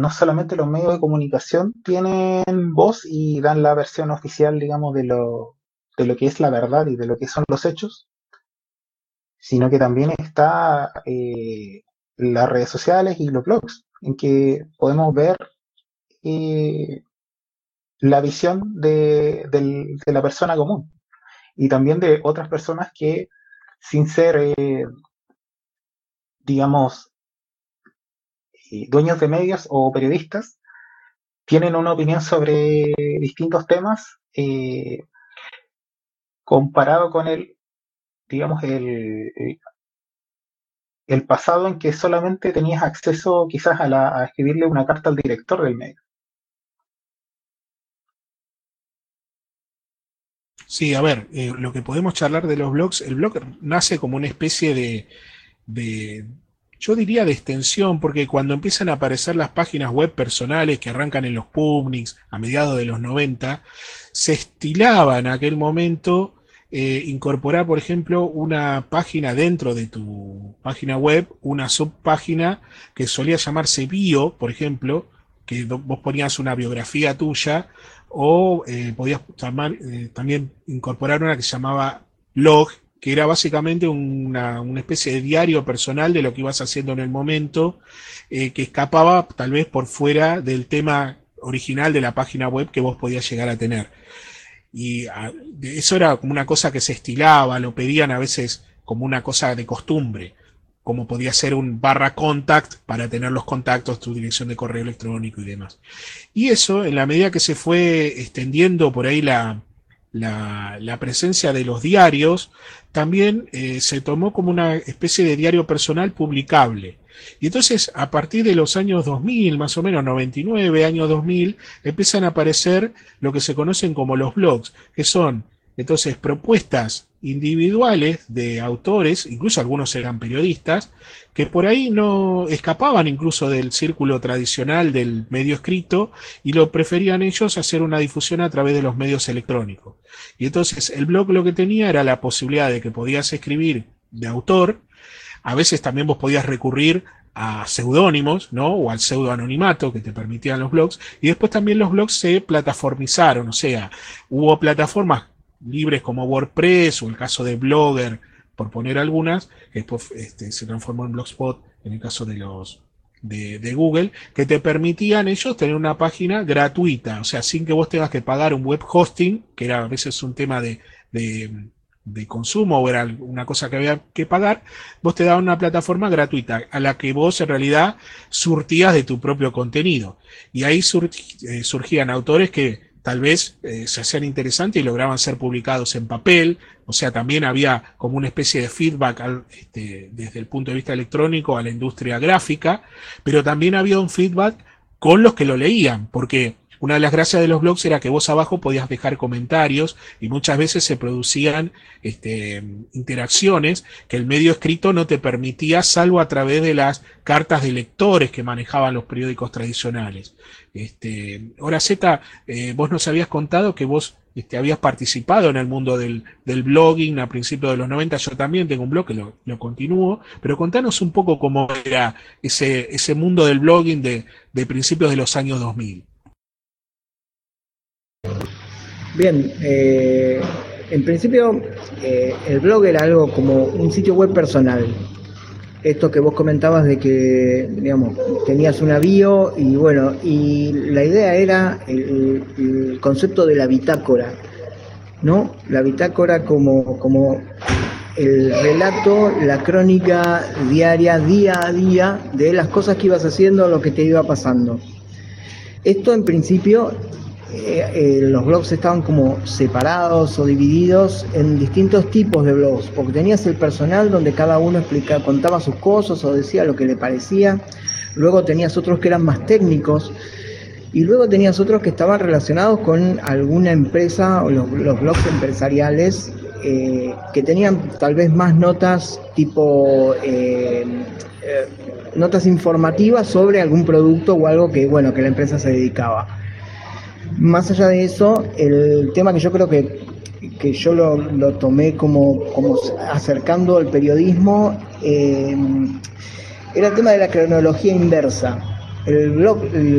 no solamente los medios de comunicación tienen voz y dan la versión oficial, digamos, de lo que es la verdad y de lo que son los hechos, sino que también está las redes sociales y los blogs, en que podemos ver eh, la visión de la persona común y también de otras personas que, sin ser, digamos, dueños de medios o periodistas, tienen una opinión sobre distintos temas comparado con digamos, el pasado en que solamente tenías acceso quizás a escribirle una carta al director del medio. Sí, a ver, lo que podemos charlar de los blogs, el blog nace como una especie de, yo diría de extensión, porque cuando empiezan a aparecer las páginas web personales que arrancan en los Pubniks a mediados de los 90, se estilaba en aquel momento incorporar, por ejemplo, una página dentro de tu página web, una subpágina que solía llamarse bio, por ejemplo, que vos ponías una biografía tuya, o podías llamar, también incorporar una que se llamaba blog, que era básicamente una especie de diario personal de lo que ibas haciendo en el momento, que escapaba tal vez por fuera del tema original de la página web que vos podías llegar a tener. Y eso era como una cosa que se estilaba, lo pedían a veces como una cosa de costumbre, como podía ser un barra contact para tener los contactos, tu dirección de correo electrónico y demás. Y eso, en la medida que se fue extendiendo por ahí la presencia de los diarios, también se tomó como una especie de diario personal publicable. Y entonces, a partir de los años 2000, más o menos 99, años 2000, empiezan a aparecer lo que se conocen como los blogs, que son entonces propuestas individuales de autores, incluso algunos eran periodistas, que por ahí no escapaban incluso del círculo tradicional del medio escrito y lo preferían ellos hacer una difusión a través de los medios electrónicos. Y entonces el blog lo que tenía era la posibilidad de que podías escribir de autor, a veces también vos podías recurrir a seudónimos, ¿no? O al pseudoanonimato que te permitían los blogs, y después también los blogs se plataformizaron, o sea, hubo plataformas libres como WordPress o el caso de Blogger, por poner algunas, que después se transformó en Blogspot en el caso de los de Google, que te permitían ellos tener una página gratuita, o sea, sin que vos tengas que pagar un web hosting, que era a veces un tema de consumo o era una cosa que había que pagar, vos te daban una plataforma gratuita a la que vos en realidad surtías de tu propio contenido. Y ahí surgían autores que tal vez se hacían interesantes y lograban ser publicados en papel, o sea, también había como una especie de feedback desde el punto de vista electrónico a la industria gráfica, pero también había un feedback con los que lo leían, porque una de las gracias de los blogs era que vos abajo podías dejar comentarios y muchas veces se producían interacciones que el medio escrito no te permitía, salvo a través de las cartas de lectores que manejaban los periódicos tradicionales. Ahora Z, vos nos habías contado que vos habías participado en el mundo del blogging a principios de los 90. Yo también tengo un blog que lo continúo, pero contanos un poco cómo era ese mundo del blogging de principios de los años 2000. Bien, en principio el blog era algo como un sitio web personal. Esto que vos comentabas de que, digamos, tenías una bio y bueno, y la idea era el concepto de la bitácora, ¿no? La bitácora como el relato, la crónica diaria, día a día, de las cosas que ibas haciendo, lo que te iba pasando. Esto en principio, los blogs estaban como separados o divididos en distintos tipos de blogs, porque tenías el personal donde cada uno contaba sus cosas o decía lo que le parecía, luego tenías otros que eran más técnicos, y luego tenías otros que estaban relacionados con alguna empresa o los blogs empresariales que tenían tal vez más notas tipo notas informativas sobre algún producto o algo que, bueno, que la empresa se dedicaba. Más allá de eso, el tema que yo creo que yo lo tomé como acercando al periodismo era el tema de la cronología inversa. El blog,